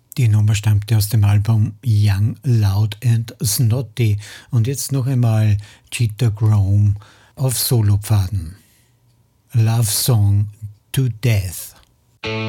Die Nummer stammte aus dem Album Young, Loud and Snotty. Und jetzt noch einmal Cheetah Chrome auf Solopfaden. Love Song to Death.